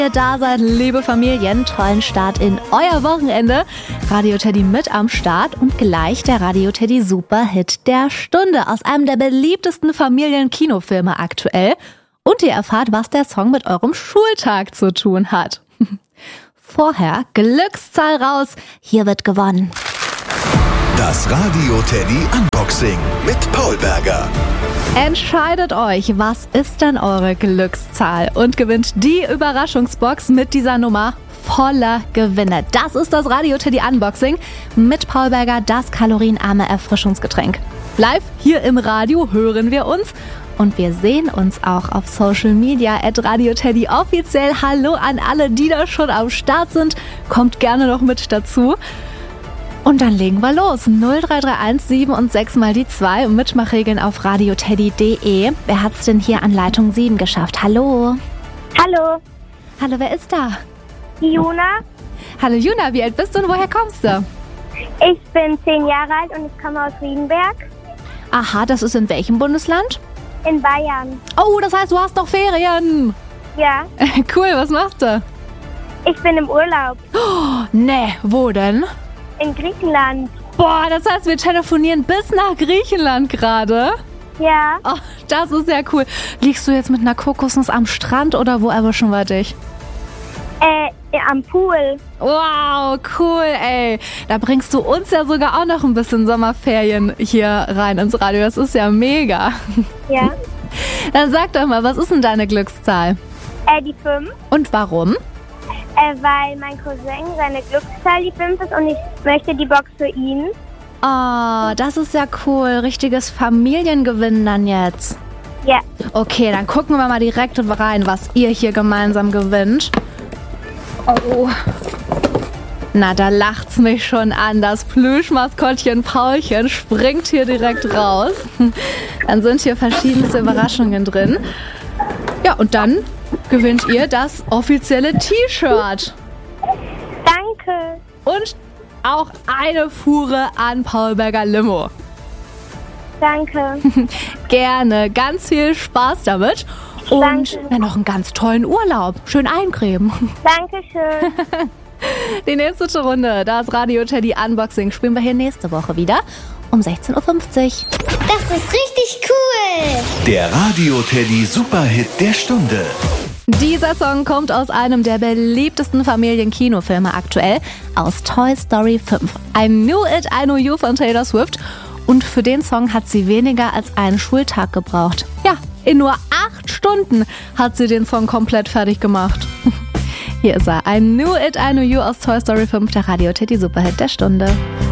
ihr da seid, liebe Familien, tollen Start in euer Wochenende. Radio Teddy mit am Start und gleich der Radio Teddy Superhit der Stunde aus einem der beliebtesten Familien-Kinofilme aktuell. Und ihr erfahrt, was der Song mit eurem Schultag zu tun hat. Vorher Glückszahl raus, hier wird gewonnen. Das Radio Teddy Unboxing mit Paul Berger. Entscheidet euch, was ist denn eure Glückszahl und gewinnt die Überraschungsbox mit dieser Nummer voller Gewinne. Das ist das Radio Teddy Unboxing mit Paul Berger, das kalorienarme Erfrischungsgetränk. Live hier im Radio hören wir uns und wir sehen uns auch auf Social Media @Radio Teddy offiziell. Hallo an alle, die da schon am Start sind. Kommt gerne noch mit dazu. Und dann legen wir los. 0331 7 und 6 mal die 2 und Mitmachregeln auf radioteddy.de. Wer hat's denn hier an Leitung 7 geschafft? Hallo. Hallo, Hallo, wer ist da? die Juna. Hallo Juna, wie alt bist du und woher kommst du? Ich bin 10 Jahre alt und ich komme aus Riedenberg Aha, das ist in welchem Bundesland? in Bayern. Oh, das heißt, du hast noch Ferien. Ja, Cool, was machst du? ich bin im Urlaub Nee, wo denn? in Griechenland. Boah, das heißt, wir telefonieren bis nach Griechenland gerade. Ja, Oh, das ist ja cool. Liegst du jetzt mit einer Kokosnuss am Strand oder wo erwischen wir dich? am Pool. Wow, cool, ey. Da bringst du uns ja sogar auch noch ein bisschen Sommerferien hier rein ins Radio. Das ist ja mega. Ja, Dann sag doch mal, was ist denn deine Glückszahl? die 5. Und warum? Weil mein Cousin seine Glückszahl die 5 ist und ich möchte die Box für ihn. Oh, das ist ja cool. Richtiges Familiengewinn dann jetzt. Ja, Okay, dann gucken wir mal direkt rein, was ihr hier gemeinsam gewinnt. Oh. Na, da lacht's mich schon an. Das Plüschmaskottchen Paulchen springt hier direkt raus. Dann sind hier verschiedenste Überraschungen drin. Ja, und dann gewinnt ihr das offizielle T-Shirt. danke. Und auch eine Fuhre an Paul Berger Limo. Danke. Gerne, ganz viel Spaß damit. Und Danke. ja, noch einen ganz tollen Urlaub. Schön eincremen. Dankeschön. Die nächste Runde, das Radio Teddy Unboxing, spielen wir hier nächste Woche wieder um 16.50 Uhr. Das ist richtig cool. Der Radio Teddy Superhit der Stunde. Dieser Song kommt aus einem der beliebtesten Familienkinofilme aktuell, aus Toy Story 5. I Knew It, I Know You von Taylor Swift. Und für den Song hat sie weniger als einen Schultag gebraucht. Ja, in nur 8 Stunden hat sie den Song komplett fertig gemacht. Hier ist er, I Knew It, I Know You aus Toy Story 5, der Radio Teddy Superhit der Stunde.